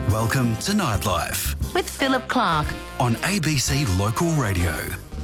Welcome to Nightlife with Philip Clark on ABC Local Radio.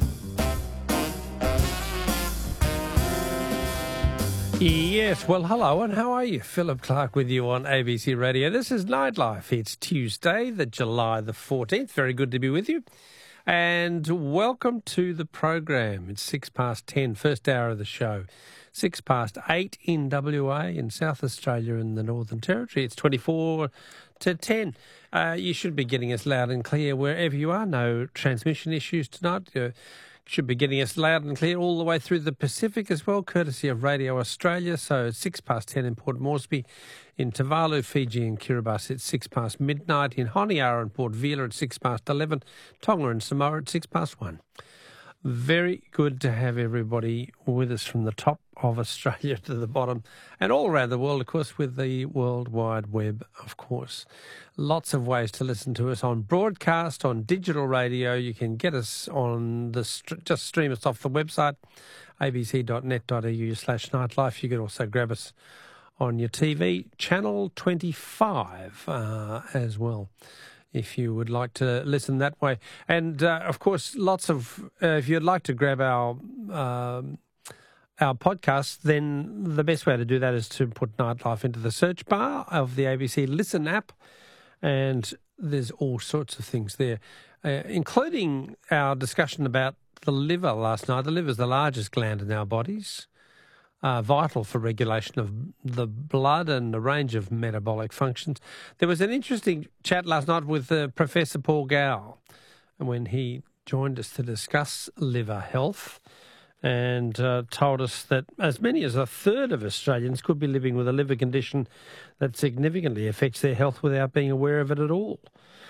Yes, well, hello, and how are you? Philip Clark with you on ABC Radio. This is Nightlife. It's Tuesday, July the 14th. Very good to be with you. And welcome to the program. It's 10:06, first hour of the show. 8:06 in WA, in South Australia and the Northern Territory. It's 24 to 10. You should be getting us loud and clear wherever you are. No transmission issues tonight. You should be getting us loud and clear all the way through the Pacific as well, courtesy of Radio Australia. So it's 10:06 in Port Moresby, in Tuvalu, Fiji and Kiribati it's 10:06 midnight, in Honiara and Port Vila at 11:06, Tonga and Samoa at 1:06. Very good to have everybody with us from the top of Australia to the bottom and all around the world, of course, with the World Wide Web, of course. Lots of ways to listen to us on broadcast, on digital radio. You can get us on just stream us off the website, abc.net.au/nightlife. You can also grab us on your TV, channel 25 as well, if you would like to listen that way. And, of course, lots of, if you'd like to grab our podcast, then the best way to do that is to put Nightlife into the search bar of the ABC Listen app, and there's all sorts of things there, including our discussion about the liver last night. The liver is the largest gland in our bodies, vital for regulation of the blood and a range of metabolic functions. There was an interesting chat last night with Professor Paul Gow when he joined us to discuss liver health and told us that as many as a third of Australians could be living with a liver condition that significantly affects their health without being aware of it at all.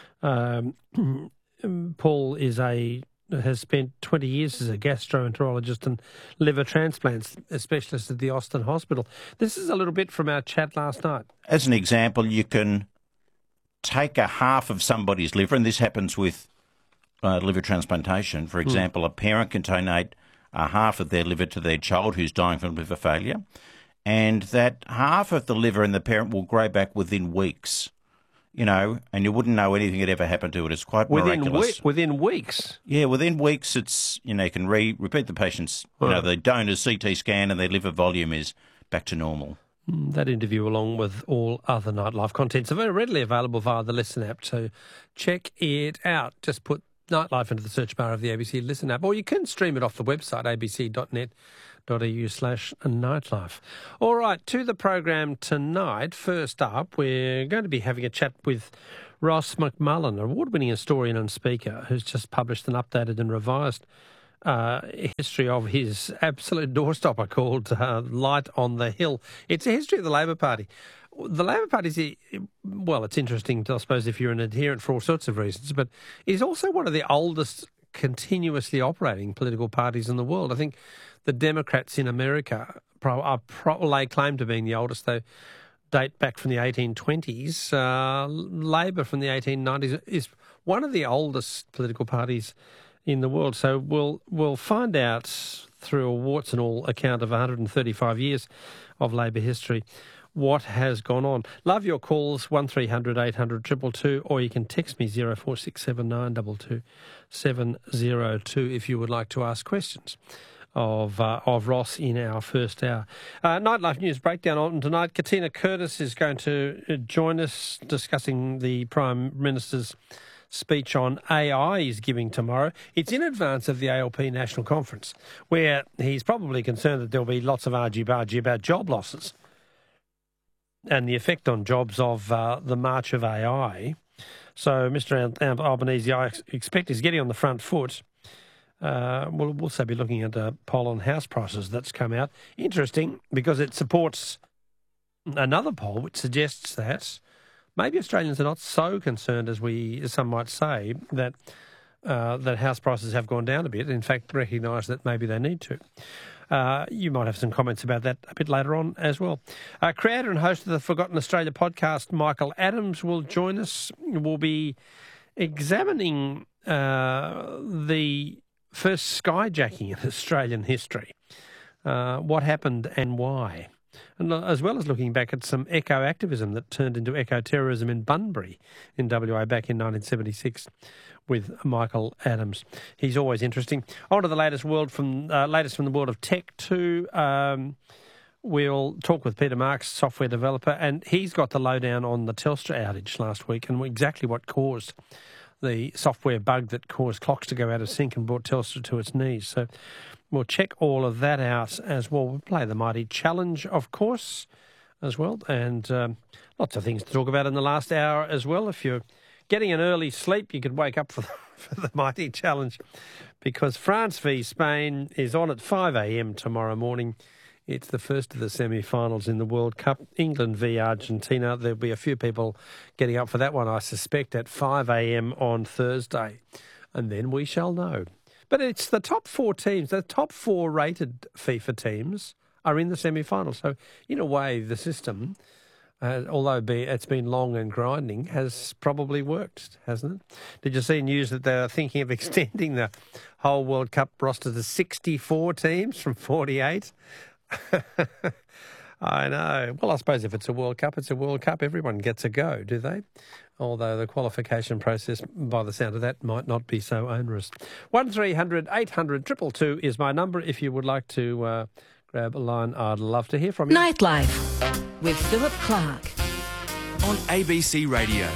Paul has spent 20 years as a gastroenterologist and liver transplants specialist at the Austin Hospital. This is a little bit from our chat last night. As an example, you can take a half of somebody's liver, and this happens with liver transplantation. For example, a parent can donate a half of their liver to their child who's dying from liver failure, and that half of the liver in the parent will grow back within weeks. You know, and you wouldn't know anything had ever happened to it. It's quite miraculous. Within weeks? Yeah, within weeks, it's, you can repeat the patient's, the donor's CT scan and their liver volume is back to normal. That interview, along with all other Nightlife contents, are very readily available via the Listen app, so check it out. Just put Nightlife into the search bar of the ABC Listen app, or you can stream it off the website, abc.net.au/nightlife. All right, to the program tonight. First up, we're going to be having a chat with Ross McMullen, award-winning historian and speaker, who's just published an updated and revised history of his absolute doorstopper called Light on the Hill. It's a history of the Labor Party. The Labor Party is, well, it's interesting, I suppose, if you're an adherent for all sorts of reasons, but it's also one of the oldest continuously operating political parties in the world. I think the Democrats in America lay claim to being the oldest. They date back from the 1820s. Labor from the 1890s is one of the oldest political parties in the world. So we'll find out through a warts and all account of 135 years of Labor history what has gone on. Love your calls, 1300 800 222, or you can text me 0467 922 702 if you would like to ask questions of Ross in our first hour. Nightlife News Breakdown on tonight. Katina Curtis is going to join us discussing the Prime Minister's speech on AI he's giving tomorrow. It's in advance of the ALP National Conference, where he's probably concerned that there'll be lots of argy-bargy about job losses and the effect on jobs of the march of AI. So Mr. Albanese, I expect, is getting on the front foot. We'll also be looking at a poll on house prices that's come out. Interesting, because it supports another poll which suggests that maybe Australians are not so concerned as some might say that house prices have gone down a bit. In fact, recognise that maybe they need to. You might have some comments about that a bit later on as well. Creator and host of the Forgotten Australia podcast, Michael Adams, will join us. We'll be examining the first skyjacking in Australian history. What happened and why? and as well as looking back at some eco-activism that turned into eco-terrorism in Bunbury in WA back in 1976 with Michael Adams. He's always interesting. On to the latest from the world of tech too. We'll talk with Peter Marks, software developer, and he's got the lowdown on the Telstra outage last week and exactly what caused the software bug that caused clocks to go out of sync and brought Telstra to its knees. So we'll check all of that out as well. We'll play the Mighty Challenge, of course, as well, and lots of things to talk about in the last hour as well. If you're getting an early sleep, you could wake up for the Mighty Challenge, because France v Spain is on at 5 a.m. tomorrow morning. It's the first of the semi-finals in the World Cup. England v Argentina. There'll be a few people getting up for that one, I suspect, at 5 a.m. on Thursday. And then we shall know. But it's the top four teams, the top four rated FIFA teams are in the semi-finals. So in a way, the system, although it's been long and grinding, has probably worked, hasn't it? Did you see news that they're thinking of extending the whole World Cup roster to 64 teams from 48? I know. Well, I suppose if it's a World Cup, it's a World Cup. Everyone gets a go, do they? Although the qualification process, by the sound of that, might not be so onerous. 1300 800 222 is my number. If you would like to grab a line, I'd love to hear from you. Nightlife with Philip Clark on ABC Radio.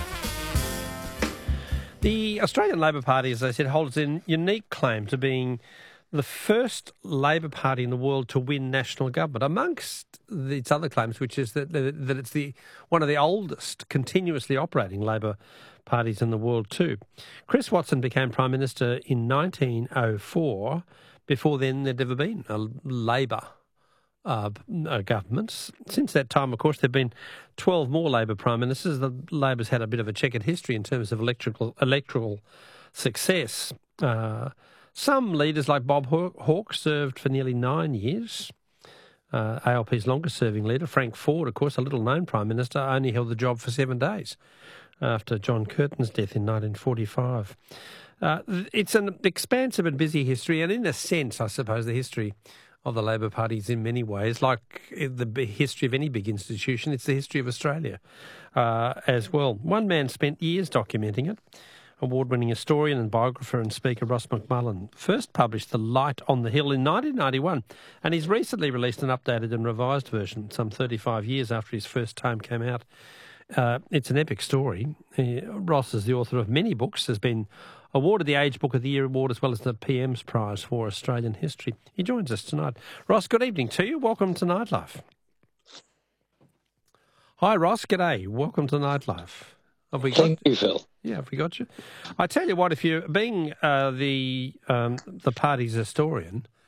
The Australian Labor Party, as I said, holds a unique claim to being the first Labor Party in the world to win national government, amongst its other claims, which is that it's one of the oldest continuously operating Labor parties in the world too. Chris Watson became Prime Minister in 1904. Before then, there'd never been a Labor government. Since that time, of course, there have been 12 more Labor Prime Ministers. The Labor's had a bit of a checkered history in terms of electoral success. Some leaders like Bob Hawke served for nearly 9 years. ALP's longest-serving leader, Frank Ford, of course, a little-known Prime Minister, only held the job for 7 days after John Curtin's death in 1945. It's an expansive and busy history, and in a sense, I suppose, the history of the Labor Party is in many ways like the history of any big institution. It's the history of Australia as well. One man spent years documenting it. Award-winning historian and biographer and speaker Ross McMullen first published The Light on the Hill in 1991, and he's recently released an updated and revised version some 35 years after his first tome came out. It's an epic story. Ross is the author of many books, has been awarded the Age Book of the Year award as well as the PM's Prize for Australian History. He joins us tonight. Ross, good evening to you. Welcome to Nightlife. Hi, Ross. G'day. Welcome to Nightlife. Thank you, Phil. Yeah, have we got you? I tell you what, if you're being the party's historian,